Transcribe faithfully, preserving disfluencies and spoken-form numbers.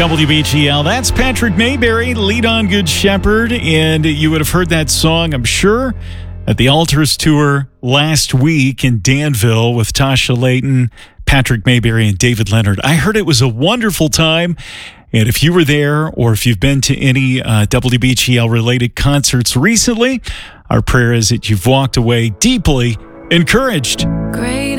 W B G L. That's Patrick Mayberry, lead on Good Shepherd. And you would have heard that song, I'm sure, at the Altars Tour last week in Danville with Tasha Layton, Patrick Mayberry, and David Leonard. I heard it was a wonderful time. And if you were there or if you've been to any uh, W B G L-related concerts recently, our prayer is that you've walked away deeply encouraged. Great.